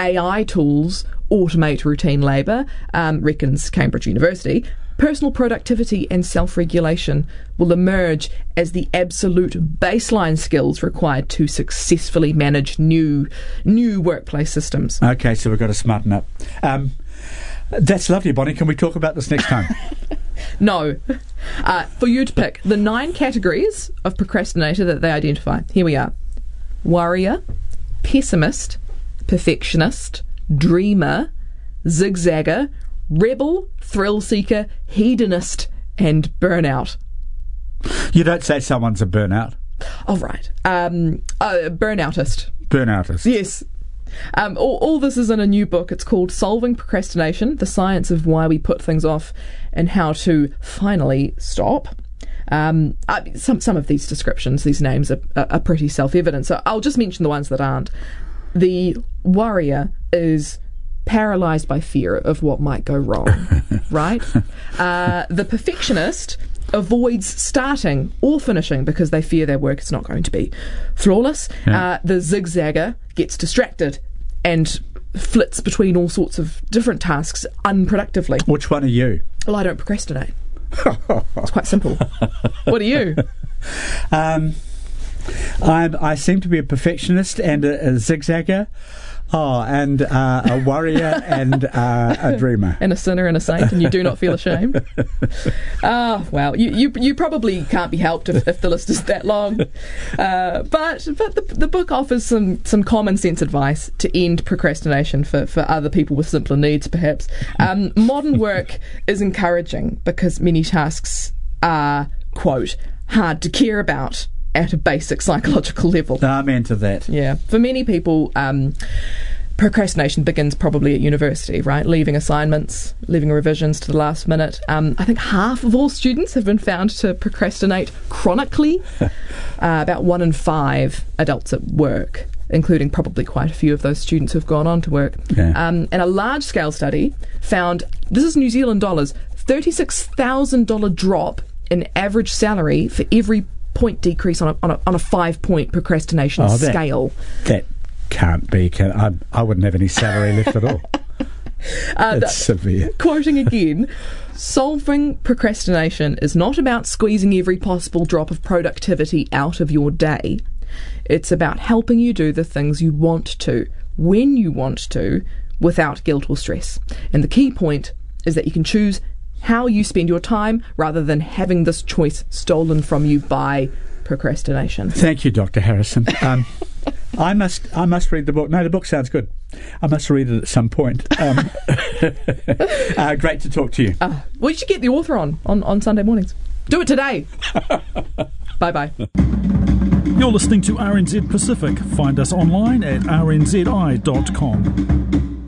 AI tools automate routine labour, reckons Cambridge University, personal productivity and self-regulation will emerge as the absolute baseline skills required to successfully manage new workplace systems. Okay, so we've got to smarten up. That's lovely, Bonnie. Can we talk about this next time? No. For you to pick the 9 categories of procrastinator that they identify. Here we are. Worrier, pessimist, perfectionist, dreamer, zigzagger, rebel, thrill seeker, hedonist, and burnout. You don't say someone's a burnout. Oh, right. Burnoutist. Burnoutist. Yes. All this is in a new book. It's called Solving Procrastination, The Science of Why We Put Things Off and How to Finally Stop. Some of these descriptions, these names are pretty self-evident, so I'll just mention the ones that aren't. The worrier is paralysed by fear of what might go wrong, right? The perfectionist avoids starting or finishing because they fear their work is not going to be flawless. Yeah. The zigzagger gets distracted and flits between all sorts of different tasks unproductively. Which one are you? Well, I don't procrastinate. It's quite simple. What are you? I seem to be a perfectionist and a zigzagger. And a warrior and a dreamer. And a sinner and a saint, and you do not feel ashamed? Well, you probably can't be helped if the list is that long. But the book offers some common sense advice to end procrastination for other people with simpler needs, perhaps. Modern work is encouraging because many tasks are, quote, hard to care about at a basic psychological level. I'm into that. Yeah. For many people, procrastination begins probably at university, right? Leaving assignments, leaving revisions to the last minute. I think half of all students have been found to procrastinate chronically. About 1 in 5 adults at work, including probably quite a few of those students who've gone on to work. Yeah. And a large-scale study found, this is New Zealand dollars, $36,000 drop in average salary for every point decrease on a 5-point procrastination scale. That can't be. I wouldn't have any salary left at all. That's severe. Quoting again, solving procrastination is not about squeezing every possible drop of productivity out of your day. It's about helping you do the things you want to, when you want to, without guilt or stress. And the key point is that you can choose how you spend your time rather than having this choice stolen from you by procrastination. Thank you, Dr. Harrison. I must read the book. No, the book sounds good. I must read it at some point. Great to talk to you. Well, you should get the author on Sunday mornings. Do it today. Bye-bye. You're listening to RNZ Pacific. Find us online at rnzi.com.